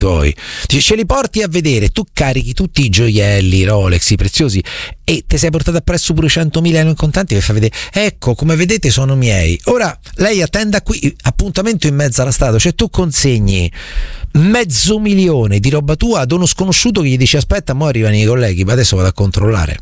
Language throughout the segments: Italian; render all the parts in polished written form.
tuoi, ce li porti a vedere, tu carichi tutti i gioielli, Rolex, i preziosi, e ti sei portato appresso pure 100.000 euro in contanti per far vedere, ecco, come vedete sono miei. Ora lei attenda qui, appuntamento in mezzo alla strada, cioè tu consegni 500.000 di roba tua ad uno sconosciuto che gli dice aspetta, mo arrivano i colleghi, ma adesso vado a controllare.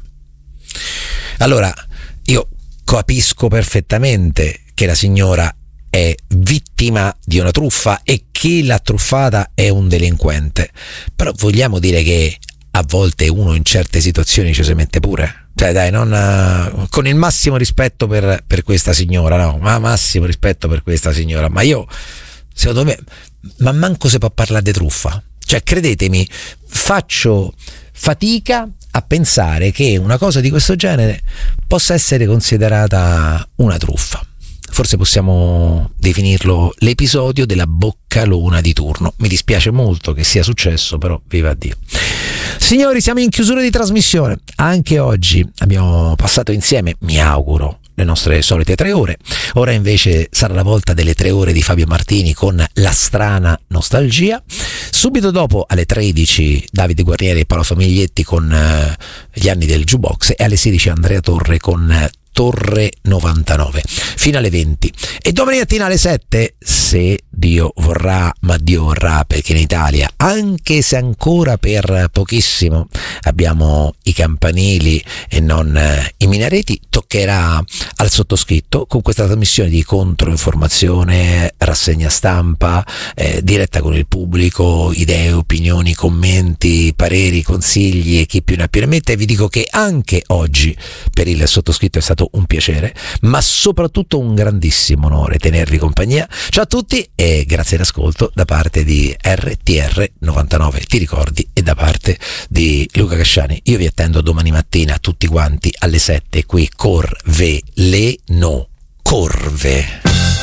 Allora io capisco perfettamente che la signora è vittima di una truffa e che la truffata è un delinquente, però vogliamo dire che a volte uno in certe situazioni ci si mette pure, cioè dai, non con il massimo rispetto per questa signora, no, ma massimo rispetto per questa signora, ma io secondo me, ma manco si può parlare di truffa, cioè credetemi, faccio fatica a pensare che una cosa di questo genere possa essere considerata una truffa. Forse possiamo definirlo l'episodio della boccalona di turno. Mi dispiace molto che sia successo, però viva Dio. Signori, siamo in chiusura di trasmissione. Anche oggi abbiamo passato insieme, mi auguro, le nostre solite 3 ore. Ora invece sarà la volta delle 3 ore di Fabio Martini con La strana nostalgia. Subito dopo alle 13 Davide Guarnieri e Paolo Famiglietti con gli anni del jukebox, e alle 16 Andrea Torre con Torre 99 fino alle 20, e domani mattina alle 7, se Dio vorrà, ma Dio vorrà, perché in Italia, anche se ancora per pochissimo abbiamo i campanili e non i minareti, toccherà al sottoscritto con questa trasmissione di controinformazione, rassegna stampa, diretta con il pubblico, idee, opinioni, commenti, pareri, consigli e chi più ne ha più ne mette. E vi dico che anche oggi per il sottoscritto è stato un piacere, ma soprattutto un grandissimo onore tenervi compagnia. Ciao a tutti e grazie all'ascolto da parte di RTR 99, ti ricordi, e da parte di Luca Casciani. Io vi attendo domani mattina tutti quanti alle 7 qui, Corve le no Corve.